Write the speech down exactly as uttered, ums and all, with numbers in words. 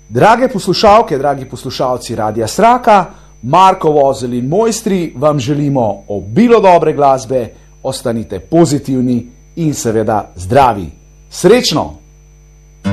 Drage poslušalke, dragi poslušalci Radia Sraka, Marko Vozelj in mojstri vam želimo obilo dobre glasbe, ostanite pozitivni in seveda zdravi. Srečno!